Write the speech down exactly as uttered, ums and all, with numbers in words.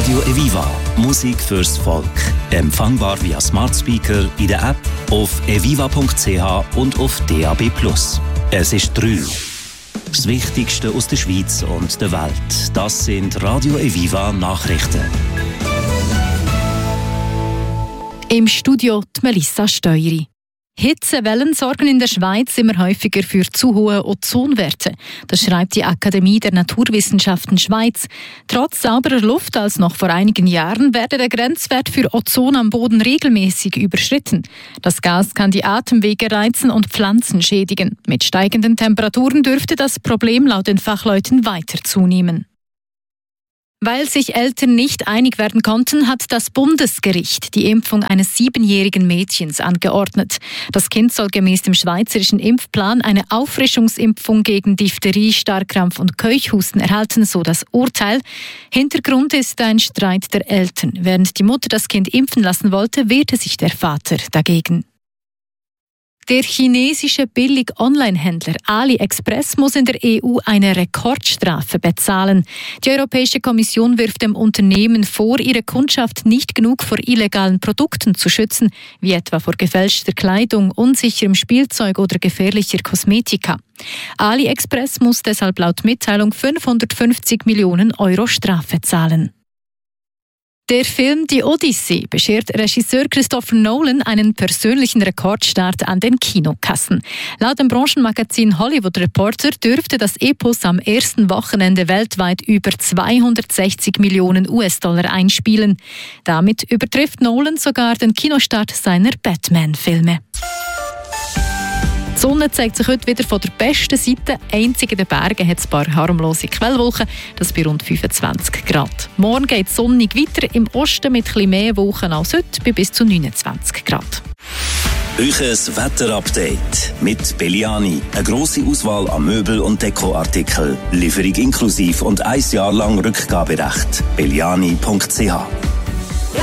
Radio Eviva. Musik fürs Volk. Empfangbar via Smart Speaker in der App, auf eviva punkt c h und auf D A B plus. Es ist drei. Das Wichtigste aus der Schweiz und der Welt. Das sind Radio Eviva Nachrichten. Im Studio die Melissa Steueri. Hitzewellen sorgen in der Schweiz immer häufiger für zu hohe Ozonwerte. Das schreibt die Akademie der Naturwissenschaften Schweiz. Trotz sauberer Luft als noch vor einigen Jahren werde der Grenzwert für Ozon am Boden regelmäßig überschritten. Das Gas kann die Atemwege reizen und Pflanzen schädigen. Mit steigenden Temperaturen dürfte das Problem laut den Fachleuten weiter zunehmen. Weil sich Eltern nicht einig werden konnten, hat das Bundesgericht die Impfung eines siebenjährigen Mädchens angeordnet. Das Kind soll gemäß dem schweizerischen Impfplan eine Auffrischungsimpfung gegen Diphtherie, Starrkrampf und Keuchhusten erhalten, so das Urteil. Hintergrund ist ein Streit der Eltern. Während die Mutter das Kind impfen lassen wollte, wehrte sich der Vater dagegen. Der chinesische Billig-Online-Händler AliExpress muss in der E U eine Rekordstrafe bezahlen. Die Europäische Kommission wirft dem Unternehmen vor, ihre Kundschaft nicht genug vor illegalen Produkten zu schützen, wie etwa vor gefälschter Kleidung, unsicherem Spielzeug oder gefährlicher Kosmetika. AliExpress muss deshalb laut Mitteilung fünfhundertfünfzig Millionen Euro Strafe zahlen. Der Film Die Odyssee beschert Regisseur Christopher Nolan einen persönlichen Rekordstart an den Kinokassen. Laut dem Branchenmagazin Hollywood Reporter dürfte das Epos am ersten Wochenende weltweit über zweihundertsechzig Millionen U S-Dollar einspielen. Damit übertrifft Nolan sogar den Kinostart seiner Batman-Filme. Die Sonne zeigt sich heute wieder von der besten Seite. Einzig in den Bergen hat es ein paar harmlose Quellwolken, das bei rund fünfundzwanzig Grad. Morgen geht es sonnig weiter, im Osten mit etwas mehr Wolken als heute, bei bis zu neunundzwanzig Grad. Euches Wetterupdate mit Belliani. Eine grosse Auswahl an Möbel- und Dekoartikeln. Lieferung inklusiv und ein Jahr lang Rückgaberecht. belliani punkt c h